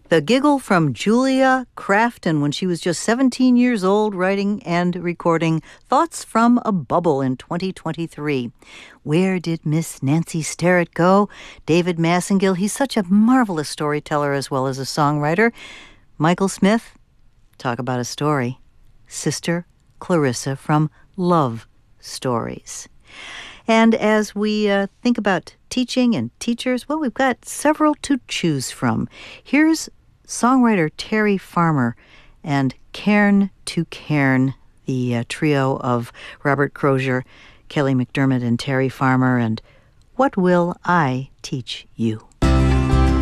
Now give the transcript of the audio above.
The giggle from Julia Crafton when she was just 17 years old, writing and recording Thoughts from a Bubble in 2023. Where did Miss Nancy Sterrett go? David Massengill, he's such a marvelous storyteller as well as a songwriter. Michael Smith, talk about a story. Sister Clarissa from Love Stories. And as we think about teaching and teachers, well, we've got several to choose from. Here's songwriter Terry Farmer and Cairn to Cairn, the trio of Robert Crozier, Kelly McDermott, and Terry Farmer, and What Will I Teach You?